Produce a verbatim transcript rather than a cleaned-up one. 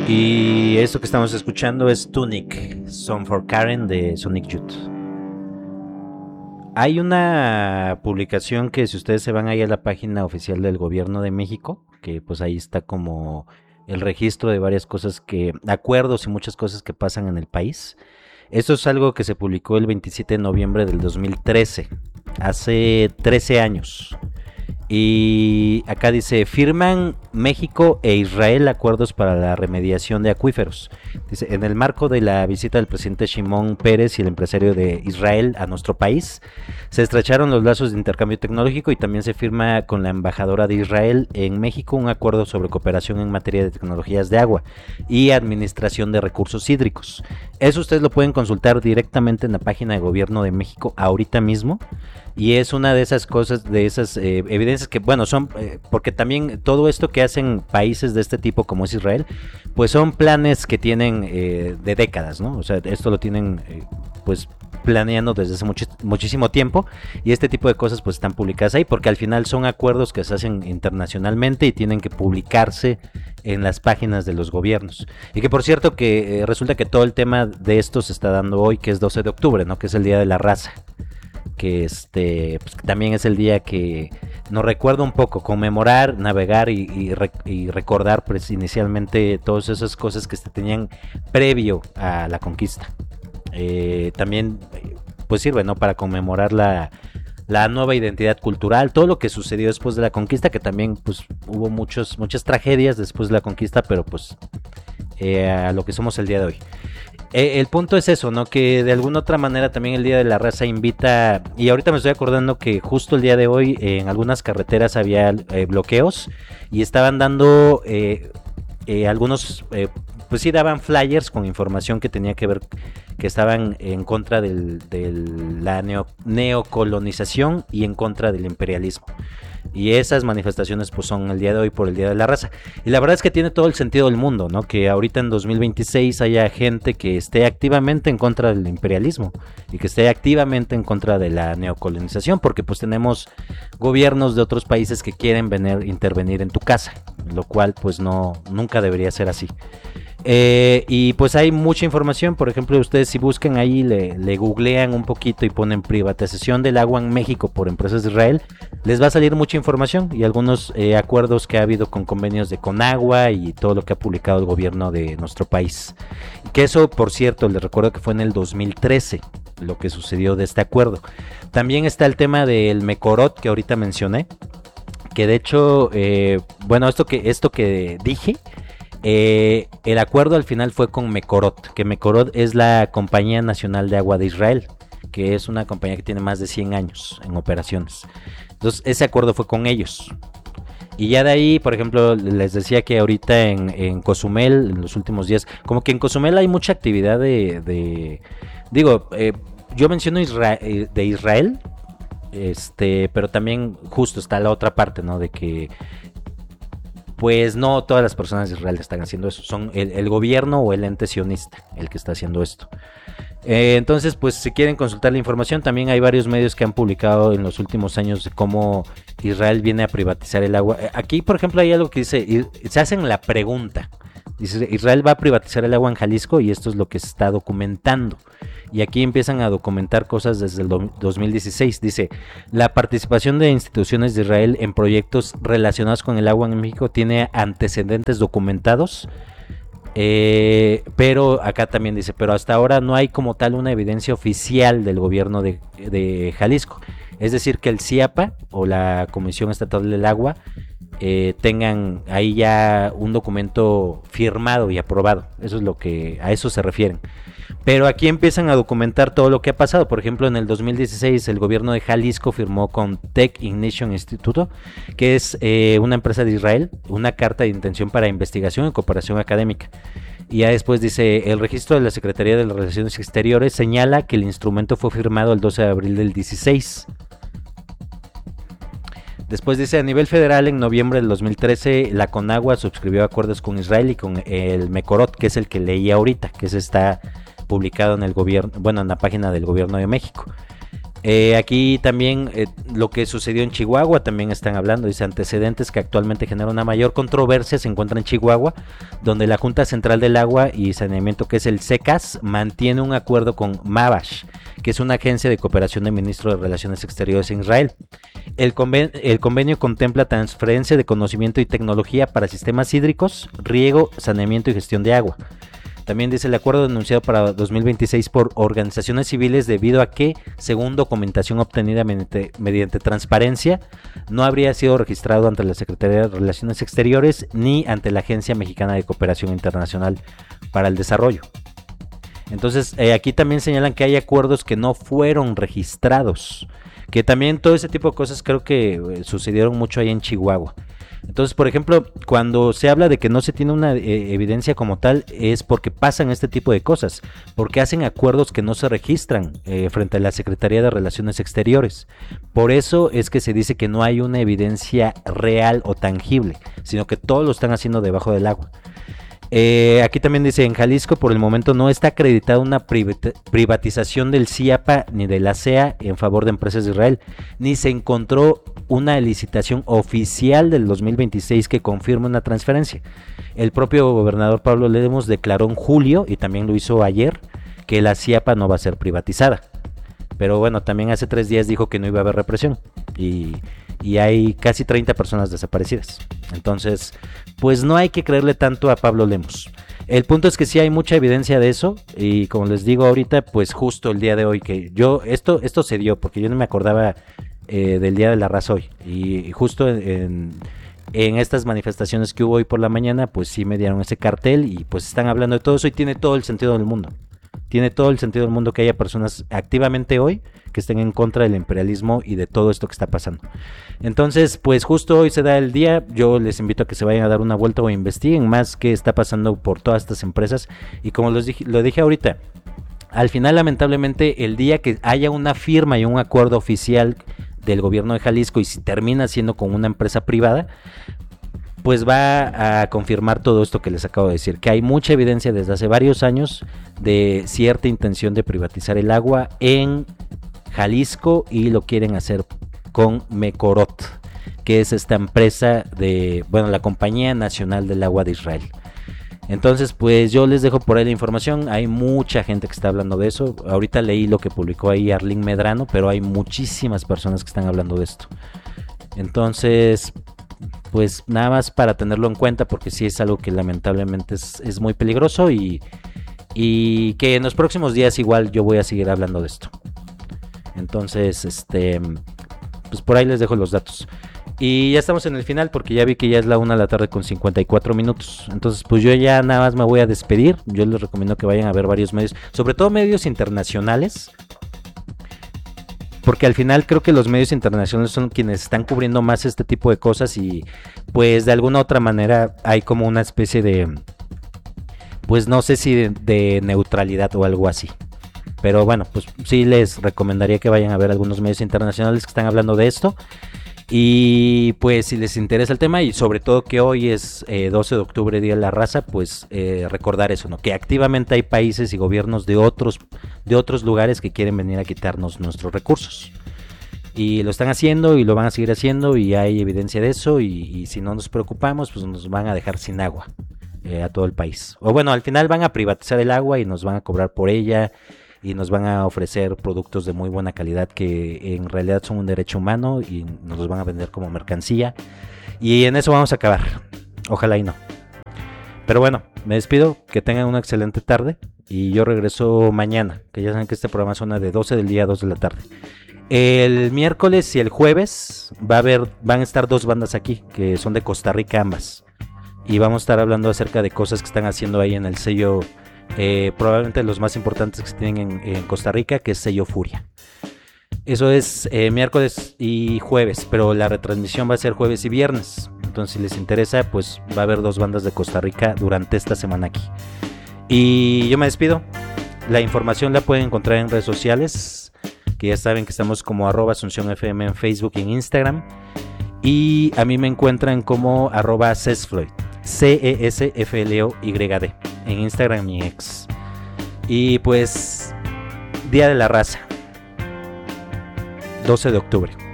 Y esto que estamos escuchando es Tunic, Song for Karen de Sonic Youth. Hay una publicación que si ustedes se van ahí a la página oficial del gobierno de México, que pues ahí está como el registro de varias cosas que, acuerdos y muchas cosas que pasan en el país. Esto es algo que se publicó el veintisiete de noviembre del dos mil trece, hace trece años. Y acá dice, firman México e Israel acuerdos para la remediación de acuíferos. Dice, en el marco de la visita del presidente Shimon Peres y el empresario de Israel a nuestro país, se estrecharon los lazos de intercambio tecnológico y también se firma con la embajadora de Israel en México un acuerdo sobre cooperación en materia de tecnologías de agua y administración de recursos hídricos. Eso ustedes lo pueden consultar directamente en la página de Gobierno de México ahorita mismo. Y es una de esas cosas, de esas eh, evidencias que, bueno, son, eh, porque también todo esto que hacen países de este tipo como es Israel, pues son planes que tienen eh, de décadas, ¿no? O sea, esto lo tienen, eh, pues, planeando desde hace much- muchísimo tiempo, y este tipo de cosas pues están publicadas ahí, porque al final son acuerdos que se hacen internacionalmente y tienen que publicarse en las páginas de los gobiernos. Y que por cierto que eh, resulta que todo el tema de esto se está dando hoy, que es doce de octubre, ¿no? Que es el Día de la Raza. Que este pues, que también es el día que nos recuerda un poco conmemorar, navegar y, y, rec- y recordar pues, inicialmente todas esas cosas que se tenían previo a la conquista. Eh, también pues sirve, ¿no? Para conmemorar la, la nueva identidad cultural, todo lo que sucedió después de la conquista, que también pues hubo muchos, muchas tragedias después de la conquista, pero pues eh, a lo que somos el día de hoy. Eh, el punto es eso, ¿no? Que de alguna otra manera también el Día de la Raza invita, y ahorita me estoy acordando que justo el día de hoy eh, en algunas carreteras había eh, bloqueos y estaban dando eh, eh, algunos, eh, pues sí daban flyers con información que tenía que ver, que estaban en contra de la neo, neocolonización y en contra del imperialismo. Y esas manifestaciones pues son el día de hoy por el Día de la Raza. Y la verdad es que tiene todo el sentido del mundo, ¿no? Que ahorita en dos mil veintiséis haya gente que esté activamente en contra del imperialismo y que esté activamente en contra de la neocolonización, porque pues tenemos gobiernos de otros países que quieren venir, intervenir en tu casa, lo cual pues no, nunca debería ser así. Eh, y pues hay mucha información, por ejemplo ustedes si buscan ahí, le, le googlean un poquito y ponen privatización del agua en México por empresas de Israel, les va a salir mucha información y algunos eh, acuerdos que ha habido con convenios de Conagua y todo lo que ha publicado el gobierno de nuestro país, que eso por cierto les recuerdo que fue en el dos mil trece lo que sucedió de este acuerdo. También está el tema del Mecorot que ahorita mencioné, que de hecho eh, bueno esto que, esto que dije Eh, el acuerdo al final fue con Mecorot, que Mecorot es la Compañía Nacional de Agua de Israel, que es una compañía que tiene más de cien años en operaciones. Entonces ese acuerdo fue con ellos. Y ya de ahí, por ejemplo, les decía que ahorita en, en Cozumel, en los últimos días, como que en Cozumel hay mucha actividad de, de digo, eh, yo menciono Isra- de Israel, este, pero también justo está la otra parte, ¿no? De que pues no todas las personas de Israel están haciendo eso, son el, el gobierno o el ente sionista el que está haciendo esto. Eh, entonces, pues si quieren consultar la información, también hay varios medios que han publicado en los últimos años de cómo Israel viene a privatizar el agua. Aquí, por ejemplo, hay algo que dice, se hacen la pregunta, dice, Israel va a privatizar el agua en Jalisco y esto es lo que se está documentando. Y aquí empiezan a documentar cosas desde el dos mil dieciséis. Dice, la participación de instituciones de Israel en proyectos relacionados con el agua en México tiene antecedentes documentados. Eh, pero acá también dice, pero hasta ahora no hay como tal una evidencia oficial del gobierno de, de Jalisco. Es decir, que el CIAPA o la Comisión Estatal del Agua eh, tengan ahí ya un documento firmado y aprobado. Eso es lo que, a eso se refieren. Pero aquí empiezan a documentar todo lo que ha pasado. Por ejemplo, en el dos mil dieciséis el gobierno de Jalisco firmó con Tech Ignition Instituto, que es eh, una empresa de Israel, una carta de intención para investigación y cooperación académica. Y ya después dice, el registro de la Secretaría de las Relaciones Exteriores señala que el instrumento fue firmado el doce de abril del dieciséis. Después dice, a nivel federal, en noviembre del dos mil trece, la Conagua suscribió acuerdos con Israel y con el Mecorot, que es el que leí ahorita, que se está publicado en el gobierno, bueno, en la página del gobierno de México. Eh, aquí también eh, lo que sucedió en Chihuahua también están hablando, dice antecedentes que actualmente generan una mayor controversia se encuentra en Chihuahua, donde la Junta Central del Agua y Saneamiento, que es el SECAS, mantiene un acuerdo con Mabash, que es una agencia de cooperación del Ministro de Relaciones Exteriores en Israel. El, conven el convenio contempla transferencia de conocimiento y tecnología para sistemas hídricos, riego, saneamiento y gestión de agua. También dice el acuerdo denunciado para dos mil veintiséis por organizaciones civiles debido a que, según documentación obtenida mediante, mediante transparencia, no habría sido registrado ante la Secretaría de Relaciones Exteriores ni ante la Agencia Mexicana de Cooperación Internacional para el Desarrollo. Entonces, eh, aquí también señalan que hay acuerdos que no fueron registrados, que también todo ese tipo de cosas creo que eh, sucedieron mucho ahí en Chihuahua. Entonces, por ejemplo, cuando se habla de que no se tiene una eh, evidencia como tal, es porque pasan este tipo de cosas, porque hacen acuerdos que no se registran eh, frente a la Secretaría de Relaciones Exteriores. Por eso es que se dice que no hay una evidencia real o tangible, sino que todo lo están haciendo debajo del agua. Eh, aquí también dice, en Jalisco por el momento no está acreditada una privatización del CIAPA ni de la C E A en favor de empresas de Israel, ni se encontró una licitación oficial del dos mil veintiséis que confirme una transferencia. El propio gobernador Pablo Lemos declaró en julio, y también lo hizo ayer, que la CIAPA no va a ser privatizada. Pero bueno, también hace tres días dijo que no iba a haber represión, y, y hay casi treinta personas desaparecidas. Entonces, pues no hay que creerle tanto a Pablo Lemos. El punto es que sí hay mucha evidencia de eso, y como les digo ahorita, pues justo el día de hoy que yo, esto, esto se dio, porque yo no me acordaba eh, del Día de la Raza hoy, y, y justo en, en estas manifestaciones que hubo hoy por la mañana, pues sí me dieron ese cartel, y pues están hablando de todo eso, y tiene todo el sentido del mundo. Tiene todo el sentido del mundo que haya personas activamente hoy que estén en contra del imperialismo y de todo esto que está pasando. Entonces, pues justo hoy se da el día. Yo les invito a que se vayan a dar una vuelta o investiguen más qué está pasando por todas estas empresas. Y como les dije, lo dije ahorita, al final, lamentablemente, el día que haya una firma y un acuerdo oficial del gobierno de Jalisco y si termina siendo con una empresa privada, pues va a confirmar todo esto que les acabo de decir, que hay mucha evidencia desde hace varios años de cierta intención de privatizar el agua en Jalisco, y lo quieren hacer con Mekorot, que es esta empresa de, bueno, la Compañía Nacional del Agua de Israel. Entonces, pues yo les dejo por ahí la información. Hay mucha gente que está hablando de eso. Ahorita leí lo que publicó ahí Arlín Medrano, pero hay muchísimas personas que están hablando de esto. Entonces, pues nada más para tenerlo en cuenta, porque sí es algo que lamentablemente es, es muy peligroso, y, y que en los próximos días igual yo voy a seguir hablando de esto. Entonces, este, pues por ahí les dejo los datos. Y ya estamos en el final, porque ya vi que ya es la una de la tarde con cincuenta y cuatro minutos. Entonces, pues yo ya nada más me voy a despedir. Yo les recomiendo que vayan a ver varios medios, sobre todo medios internacionales, porque al final creo que los medios internacionales son quienes están cubriendo más este tipo de cosas, y pues de alguna otra manera hay como una especie de, pues no sé si de, de neutralidad o algo así. Pero bueno, pues sí les recomendaría que vayan a ver algunos medios internacionales que están hablando de esto. Y pues si les interesa el tema, y sobre todo que hoy es eh, doce de octubre, Día de la Raza, pues eh, recordar eso, ¿no? Que activamente hay países y gobiernos de otros, de otros lugares que quieren venir a quitarnos nuestros recursos. Y lo están haciendo y lo van a seguir haciendo, y hay evidencia de eso, y, y si no nos preocupamos, pues nos van a dejar sin agua eh, a todo el país. O bueno, al final van a privatizar el agua y nos van a cobrar por ella, y nos van a ofrecer productos de muy buena calidad que en realidad son un derecho humano, y nos los van a vender como mercancía, y en eso vamos a acabar. Ojalá y no. Pero bueno, me despido, que tengan una excelente tarde, y yo regreso mañana, que ya saben que este programa suena de doce del día a dos de la tarde. El miércoles y el jueves va a haber, van a estar dos bandas aquí, que son de Costa Rica ambas, y vamos a estar hablando acerca de cosas que están haciendo ahí en el sello, Eh, probablemente los más importantes que se tienen en, en Costa Rica, que es sello Furia. Eso es eh, miércoles y jueves, pero la retransmisión va a ser jueves y viernes. Entonces, si les interesa, pues va a haber dos bandas de Costa Rica durante esta semana aquí. Y yo me despido. La información la pueden encontrar en redes sociales, que ya saben que estamos como arroba Asunción F M en Facebook y en Instagram. Y a mí me encuentran como arroba Cesfloyd, C E S F L O Y D, en Instagram y X. Y pues, Día de la Raza. doce de octubre.